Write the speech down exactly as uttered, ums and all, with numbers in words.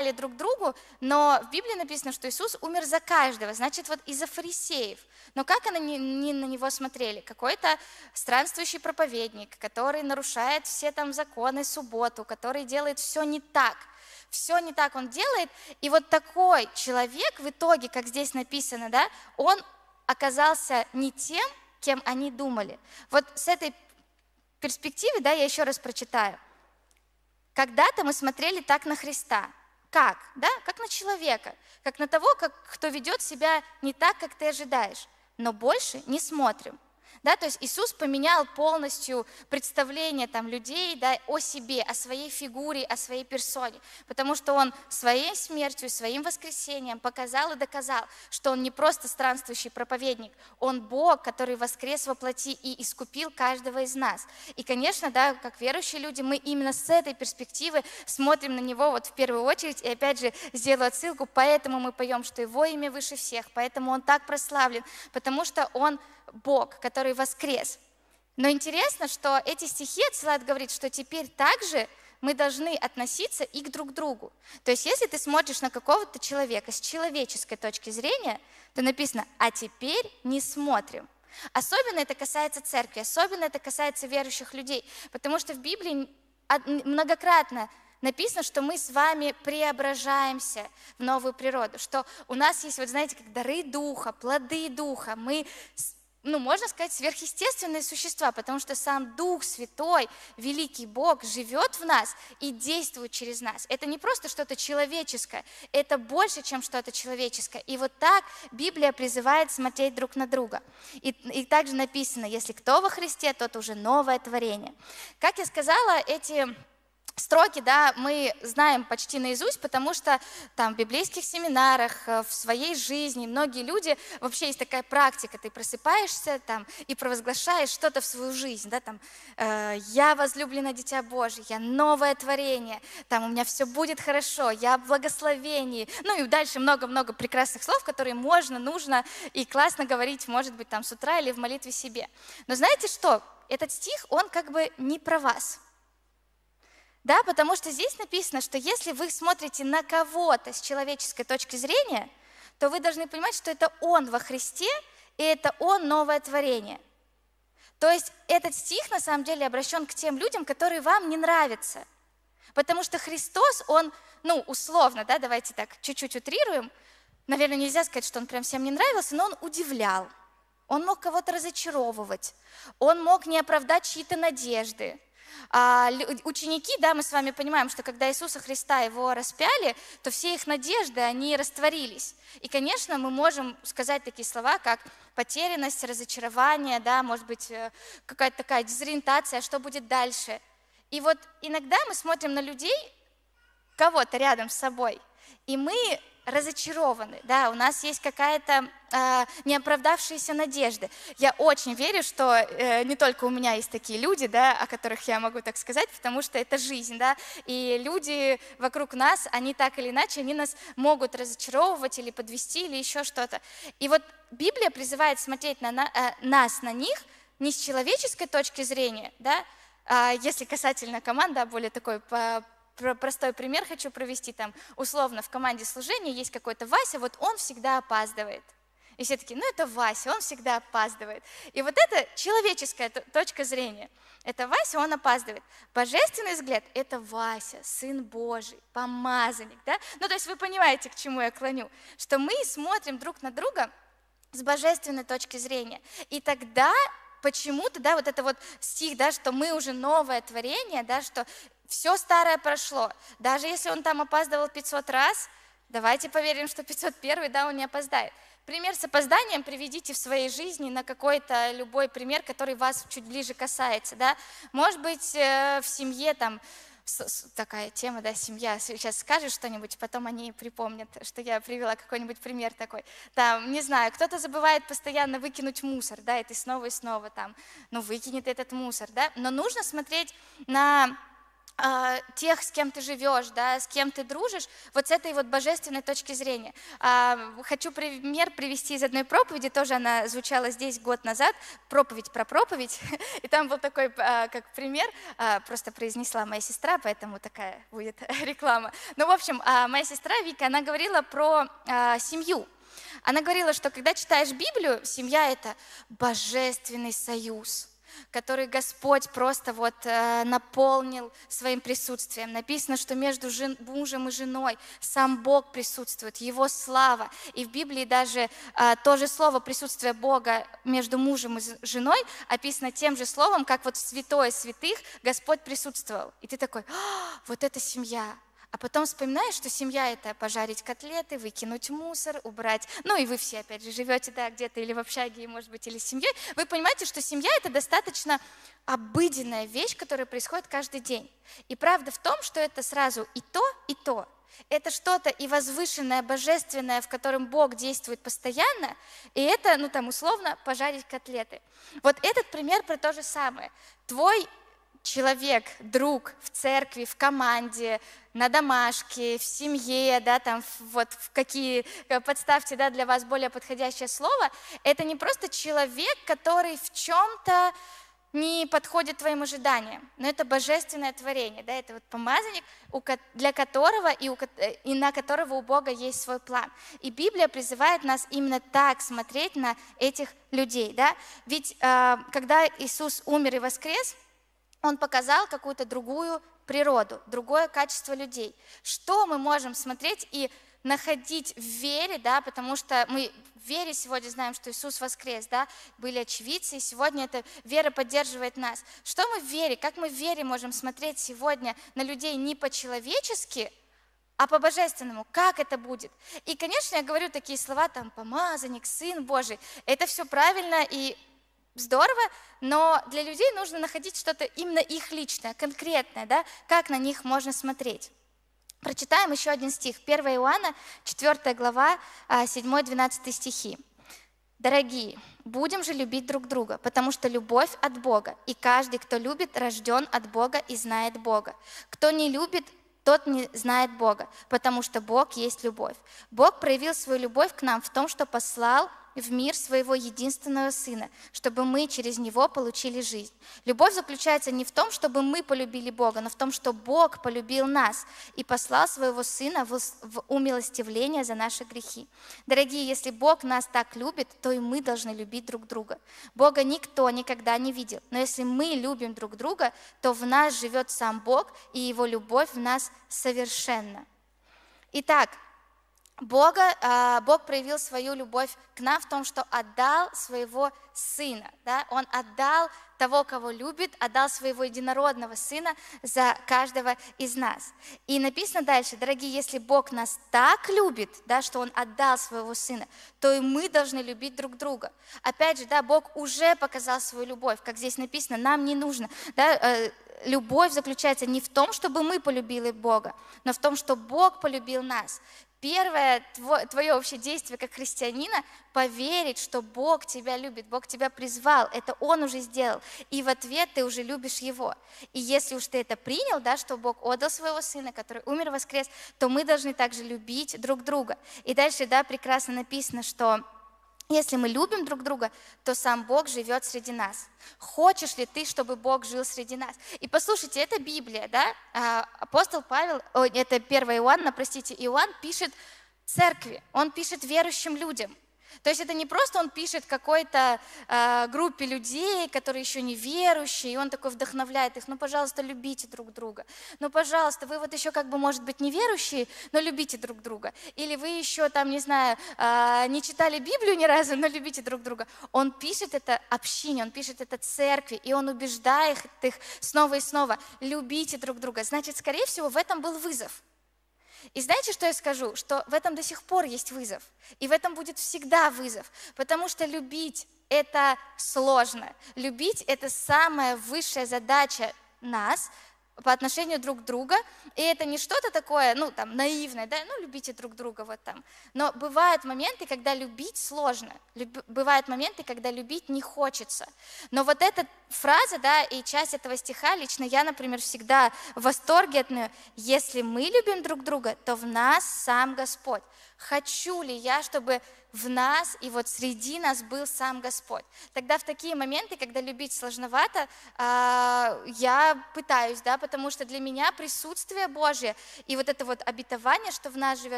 помогали друг другу, но в Библии написано, что Иисус умер за каждого, значит, вот из-за фарисеев. Но как они не на него смотрели? Какой-то странствующий проповедник, который нарушает все там законы, субботу, который делает все не так. Все не так он делает, и вот такой человек в итоге, как здесь написано, да, он оказался не тем, кем они думали. Вот с этой перспективы, да, я еще раз прочитаю. Когда-то мы смотрели так на Христа. Как? Да? Как на человека, как на того, как, кто ведет себя не так, как ты ожидаешь, но больше не смотрим. Да, то есть Иисус поменял полностью представление там, людей, да, о себе, о своей фигуре, о своей персоне, потому что Он своей смертью, своим воскресением показал и доказал, что Он не просто странствующий проповедник, Он Бог, который воскрес во плоти и искупил каждого из нас. И, конечно, да, как верующие люди, мы именно с этой перспективы смотрим на Него вот в первую очередь, и опять же сделаю отсылку, поэтому мы поем, что Его имя выше всех, поэтому Он так прославлен, потому что Он Бог, который воскрес. Но интересно, что эти стихи отсылают говорить, что теперь также мы должны относиться и к друг другу. То есть если ты смотришь на какого-то человека с человеческой точки зрения, то написано «а теперь не смотрим». Особенно это касается церкви, особенно это касается верующих людей, потому что в Библии многократно написано, что мы с вами преображаемся в новую природу, что у нас есть, вот знаете, как дары духа, плоды духа, мы, ну, можно сказать, сверхъестественные существа, потому что сам Дух Святой, великий Бог, живет в нас и действует через нас. Это не просто что-то человеческое, это больше, чем что-то человеческое. И вот так Библия призывает смотреть друг на друга. И, и также написано, если кто во Христе, тот уже новое творение. Как я сказала, эти строки, да, мы знаем почти наизусть, потому что там в библейских семинарах, в своей жизни многие люди, вообще есть такая практика, ты просыпаешься там и провозглашаешь что-то в свою жизнь, да, там, э, я возлюбленное дитя Божие, я новое творение, там, у меня все будет хорошо, я в благословении, ну и дальше много-много прекрасных слов, которые можно, нужно и классно говорить, может быть, там с утра или в молитве себе. Но знаете что? Этот стих, он как бы не про вас. Да, потому что здесь написано, что если вы смотрите на кого-то с человеческой точки зрения, то вы должны понимать, что это Он во Христе, и это Он новое творение. То есть этот стих на самом деле обращен к тем людям, которые вам не нравятся. Потому что Христос, Он, ну, условно, да, давайте так чуть-чуть утрируем, наверное, нельзя сказать, что Он прям всем не нравился, но Он удивлял. Он мог кого-то разочаровывать, Он мог не оправдать чьи-то надежды. А ученики, да, мы с вами понимаем, что когда Иисуса Христа его распяли, то все их надежды, они растворились. И, конечно, мы можем сказать такие слова, как потерянность, разочарование, да, может быть, какая-то такая дезориентация, что будет дальше. И вот иногда мы смотрим на людей, кого-то рядом с собой, и мы разочарованы, да, у нас есть какая-то э, неоправдавшаяся надежда. Я очень верю, что э, не только у меня есть такие люди, да, о которых я могу так сказать, потому что это жизнь, да, и люди вокруг нас, они так или иначе, они нас могут разочаровывать или подвести, или еще что-то. И вот Библия призывает смотреть на, на э, нас, на них, не с человеческой точки зрения, да, э, если касательно команды, а более такой по простой пример хочу провести, там, условно, в команде служения есть какой-то Вася, вот он всегда опаздывает. И все такие, ну это Вася, он всегда опаздывает. И вот это человеческая точка зрения. Это Вася, он опаздывает. Божественный взгляд – это Вася, Сын Божий, помазанник. Да? Ну то есть вы понимаете, к чему я клоню. Что мы смотрим друг на друга с божественной точки зрения. И тогда почему-то, да, вот это вот стих, да, что мы уже новое творение, да, что все старое прошло. Даже если он там опаздывал пятьсот раз, давайте поверим, что пятьсот первый, да, он не опоздает. Пример с опозданием приведите в своей жизни на какой-то любой пример, который вас чуть ближе касается, да. Может быть, в семье там такая тема, да, семья, сейчас скажешь что-нибудь, потом они припомнят, что я привела какой-нибудь пример такой. Там, не знаю, кто-то забывает постоянно выкинуть мусор, да, и ты снова и снова там, ну, выкинет этот мусор, да. Но нужно смотреть на а, тех, с кем ты живешь, да, с кем ты дружишь, вот с этой вот божественной точки зрения. А, Хочу пример привести из одной проповеди, тоже она звучала здесь год назад, проповедь про проповедь, и там был такой, а, как пример, а, просто произнесла моя сестра, поэтому такая будет реклама. Ну, в общем, а, моя сестра Вика, она говорила про а, семью. Она говорила, что когда читаешь Библию, семья – это божественный союз, который Господь просто вот э, наполнил своим присутствием. Написано, что между жен, мужем и женой сам Бог присутствует, Его слава. И в Библии даже э, то же слово присутствие Бога между мужем и женой описано тем же словом, как вот в святое святых Господь присутствовал. И ты такой: «А, вот это семья». А потом вспоминаешь, что семья – это пожарить котлеты, выкинуть мусор, убрать. Ну и вы все, опять же, живете, да, где-то или в общаге, может быть, или с семьей. Вы понимаете, что семья – это достаточно обыденная вещь, которая происходит каждый день. И правда в том, что это сразу и то, и то. Это что-то и возвышенное, божественное, в котором Бог действует постоянно, и это, ну там, условно, пожарить котлеты. Вот этот пример про то же самое. Твой человек, друг в церкви, в команде, на домашке, в семье, да, там, вот в какие, подставьте, да, для вас более подходящее слово, это не просто человек, который в чем-то не подходит твоим ожиданиям, но это божественное творение, да, это вот помазанник, для которого и, у, и на которого у Бога есть свой план. И Библия призывает нас именно так смотреть на этих людей, да, ведь э, когда Иисус умер и воскрес, Он показал какую-то другую природу, другое качество людей. Что мы можем смотреть и находить в вере, да, потому что мы в вере сегодня знаем, что Иисус воскрес, да, были очевидцы, и сегодня эта вера поддерживает нас. Что мы в вере, как мы в вере можем смотреть сегодня на людей не по-человечески, а по-божественному, как это будет? И, конечно, я говорю такие слова, там, помазанник, Сын Божий, это все правильно и здорово, но для людей нужно находить что-то именно их личное, конкретное, да, как на них можно смотреть. Прочитаем еще один стих, первое Иоанна, четвёртая глава, седьмой-двенадцатый стихи. «Дорогие, будем же любить друг друга, потому что любовь от Бога, и каждый, кто любит, рожден от Бога и знает Бога. Кто не любит, тот не знает Бога, потому что Бог есть любовь. Бог проявил свою любовь к нам в том, что послал в мир своего единственного Сына, чтобы мы через Него получили жизнь. Любовь заключается не в том, чтобы мы полюбили Бога, но в том, что Бог полюбил нас и послал своего Сына в умилостивление за наши грехи. Дорогие, если Бог нас так любит, то и мы должны любить друг друга. Бога никто никогда не видел, но если мы любим друг друга, то в нас живет сам Бог, и Его любовь в нас совершенна». Итак, Бога, Бог проявил свою любовь к нам в том, что отдал своего Сына. Да? Он отдал того, кого любит, отдал своего единородного Сына за каждого из нас. И написано дальше: дорогие, если Бог нас так любит, да, что Он отдал своего Сына, то и мы должны любить друг друга. Опять же, да, Бог уже показал свою любовь, как здесь написано, нам не нужно. Да, любовь заключается не в том, чтобы мы полюбили Бога, но в том, что Бог полюбил нас. Первое твое вообще действие как христианина – поверить, что Бог тебя любит, Бог тебя призвал, это Он уже сделал, и в ответ ты уже любишь Его. И если уж ты это принял, да, что Бог отдал своего Сына, который умер и воскрес, то мы должны также любить друг друга. И дальше, да, прекрасно написано, что если мы любим друг друга, то сам Бог живет среди нас. Хочешь ли ты, чтобы Бог жил среди нас? И послушайте, это Библия, да? Апостол Павел, о, это первое Иоанна, простите, Иоанн пишет церкви, он пишет верующим людям. То есть это не просто он пишет какой-то э, группе людей, которые еще не верующие, и он такой вдохновляет их: ну, пожалуйста, любите друг друга. Ну, пожалуйста, вы вот еще как бы, может быть, не верующие, но любите друг друга. Или вы еще там, не знаю, э, не читали Библию ни разу, но любите друг друга. Он пишет это общине, он пишет это церкви, и он убеждает их снова и снова: любите друг друга. Значит, скорее всего, в этом был вызов. И знаете, что я скажу? Что в этом до сих пор есть вызов. И в этом будет всегда вызов. Потому что любить – это сложно. Любить – это самая высшая задача нас по отношению друг к другу. И это не что-то такое, ну, там, наивное, да, ну, любите друг друга, вот там. Но бывают моменты, когда любить сложно. Люб... Бывают моменты, когда любить не хочется. Но вот этот фраза, да, и часть этого стиха, лично я, например, всегда в восторге от нее. Если мы любим друг друга, то в нас сам Господь. Хочу ли я, чтобы в нас и вот среди нас был сам Господь? Тогда в такие моменты, когда любить сложновато, а, я пытаюсь, да, потому что для меня присутствие Божье и вот это вот обетование, что в нас живет